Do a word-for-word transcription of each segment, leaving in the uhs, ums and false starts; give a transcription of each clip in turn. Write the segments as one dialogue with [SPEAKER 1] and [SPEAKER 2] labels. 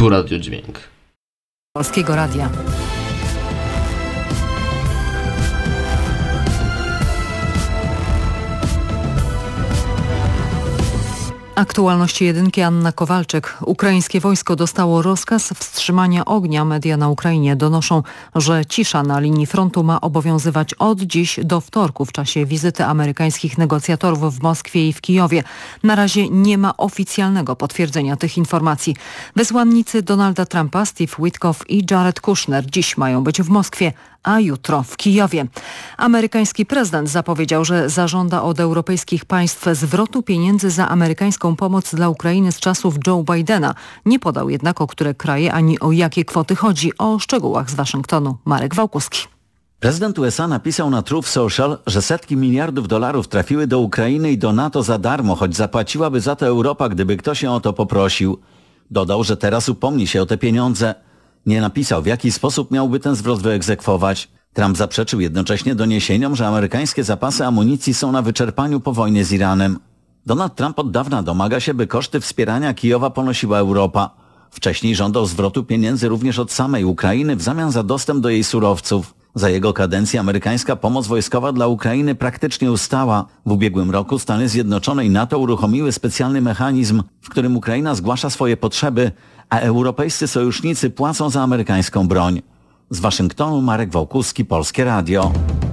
[SPEAKER 1] Tu Radio Dźwięk
[SPEAKER 2] Polskiego Radia. Aktualności jedynki, Anna Kowalczyk. Ukraińskie wojsko dostało rozkaz wstrzymania ognia. Media na Ukrainie donoszą, że cisza na linii frontu ma obowiązywać od dziś do wtorku w czasie wizyty amerykańskich negocjatorów w Moskwie i w Kijowie. Na razie nie ma oficjalnego potwierdzenia tych informacji. Wysłannicy Donalda Trumpa, Steve Witkoff i Jared Kushner dziś mają być w Moskwie, a jutro w Kijowie. Amerykański prezydent zapowiedział, że zażąda od europejskich państw zwrotu pieniędzy za amerykańską pomoc dla Ukrainy z czasów Joe Bidena. Nie podał jednak, o które kraje ani o jakie kwoty chodzi. O szczegółach z Waszyngtonu Marek Wałkuski.
[SPEAKER 3] Prezydent U S A napisał na Truth Social, że setki miliardów dolarów trafiły do Ukrainy i do NATO za darmo, choć zapłaciłaby za to Europa, gdyby ktoś ją o to poprosił. Dodał, że teraz upomni się o te pieniądze. Nie napisał, w jaki sposób miałby ten zwrot wyegzekwować. Trump zaprzeczył jednocześnie doniesieniom, że amerykańskie zapasy amunicji są na wyczerpaniu po wojnie z Iranem. Donald Trump od dawna domaga się, by koszty wspierania Kijowa ponosiła Europa. Wcześniej żądał zwrotu pieniędzy również od samej Ukrainy w zamian za dostęp do jej surowców. Za jego kadencji amerykańska pomoc wojskowa dla Ukrainy praktycznie ustała. W ubiegłym roku Stany Zjednoczone i NATO uruchomiły specjalny mechanizm, w którym Ukraina zgłasza swoje potrzeby, a europejscy sojusznicy płacą za amerykańską broń. Z Waszyngtonu Marek Wałkuski, Polskie Radio.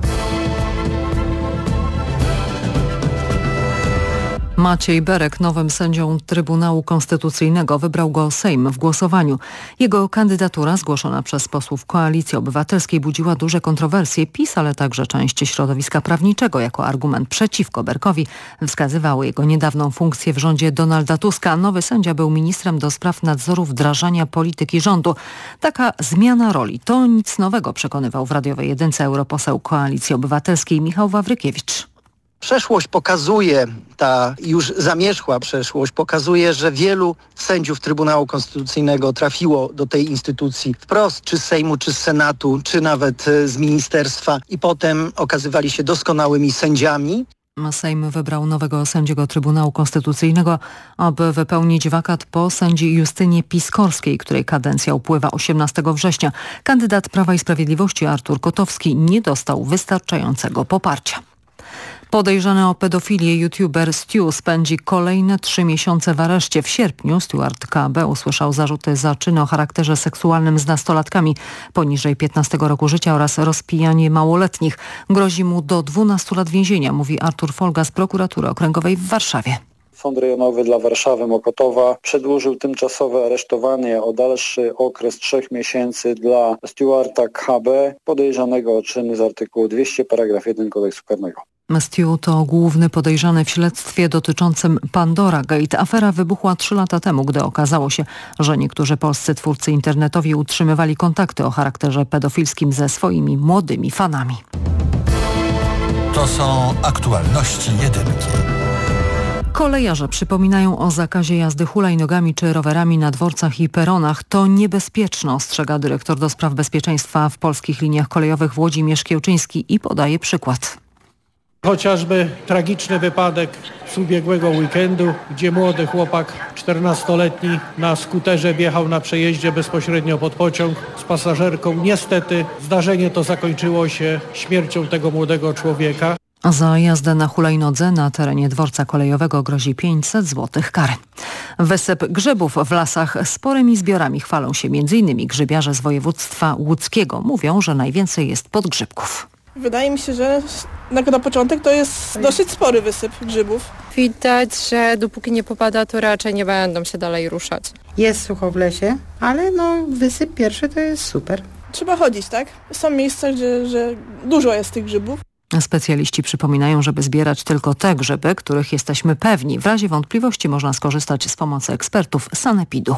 [SPEAKER 2] Maciej Berek nowym sędzią Trybunału Konstytucyjnego wybrał go Sejm w głosowaniu. Jego kandydatura zgłoszona przez posłów Koalicji Obywatelskiej budziła duże kontrowersje. PiS, ale także część środowiska prawniczego jako argument przeciwko Berkowi wskazywały jego niedawną funkcję w rządzie Donalda Tuska. Nowy sędzia był ministrem do spraw nadzoru wdrażania polityki rządu. Taka zmiana roli to nic nowego, przekonywał w radiowej jedynce europoseł Koalicji Obywatelskiej Michał Wawrykiewicz.
[SPEAKER 4] Przeszłość pokazuje, ta już zamierzchła przeszłość pokazuje, że wielu sędziów Trybunału Konstytucyjnego trafiło do tej instytucji wprost, czy z Sejmu, czy z Senatu, czy nawet z ministerstwa i potem okazywali się doskonałymi sędziami.
[SPEAKER 2] Sejm wybrał nowego sędziego Trybunału Konstytucyjnego, aby wypełnić wakat po sędzi Justynie Piskorskiej, której kadencja upływa osiemnastego września. Kandydat Prawa i Sprawiedliwości Artur Kotowski nie dostał wystarczającego poparcia. Podejrzany o pedofilię youtuber Stu spędzi kolejne trzy miesiące w areszcie. W sierpniu Stuart K B usłyszał zarzuty za czyny o charakterze seksualnym z nastolatkami poniżej piętnastego roku życia oraz rozpijanie małoletnich. Grozi mu do dwunastu lat więzienia, mówi Artur Folga z prokuratury okręgowej w Warszawie.
[SPEAKER 5] Sąd Rejonowy dla Warszawy Mokotowa przedłużył tymczasowe aresztowanie o dalszy okres trzech miesięcy dla Stuarta K B podejrzanego o czyny z artykułu dwieście paragraf jeden Kodeksu Karnego.
[SPEAKER 2] Stu to główny podejrzany w śledztwie dotyczącym Pandora Gate. Afera wybuchła trzy lata temu, gdy okazało się, że niektórzy polscy twórcy internetowi utrzymywali kontakty o charakterze pedofilskim ze swoimi młodymi fanami.
[SPEAKER 6] To są aktualności jedynki.
[SPEAKER 2] Kolejarze przypominają o zakazie jazdy hulajnogami czy rowerami na dworcach i peronach. To niebezpieczne, ostrzega dyrektor do spraw bezpieczeństwa w Polskich Liniach Kolejowych Włodzimierz Kiełczyński i podaje przykład.
[SPEAKER 7] Chociażby tragiczny wypadek z ubiegłego weekendu, gdzie młody chłopak czternastoletni na skuterze wjechał na przejeździe bezpośrednio pod pociąg z pasażerką. Niestety zdarzenie to zakończyło się śmiercią tego młodego człowieka.
[SPEAKER 2] Za jazdę na hulajnodze na terenie dworca kolejowego grozi pięćset złotych kary. Wysyp grzybów w lasach sporymi zbiorami chwalą się m.in. grzybiarze z województwa łódzkiego. Mówią, że najwięcej jest podgrzybków.
[SPEAKER 8] Wydaje mi się, że na, na początek to jest dosyć spory wysyp grzybów.
[SPEAKER 9] Widać, że dopóki nie popada, to raczej nie będą się dalej ruszać.
[SPEAKER 10] Jest sucho w lesie, ale no wysyp pierwszy to jest super.
[SPEAKER 8] Trzeba chodzić, tak? Są miejsca, gdzie że dużo jest tych grzybów.
[SPEAKER 2] Specjaliści przypominają, żeby zbierać tylko te grzyby, których jesteśmy pewni. W razie wątpliwości można skorzystać z pomocy ekspertów sanepidu.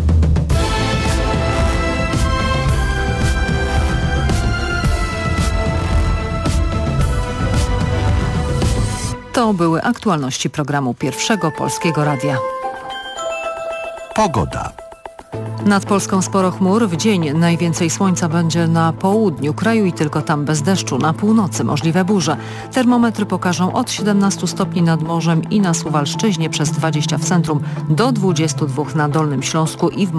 [SPEAKER 2] To były aktualności programu Pierwszego Polskiego Radia.
[SPEAKER 6] Pogoda.
[SPEAKER 2] Nad Polską sporo chmur. W dzień najwięcej słońca będzie na południu kraju i tylko tam bez deszczu. Na północy możliwe burze. Termometry pokażą od siedemnastu stopni nad morzem i na Suwalszczyźnie, przez dwadzieścia w centrum, do dwudziestu dwóch na Dolnym Śląsku i w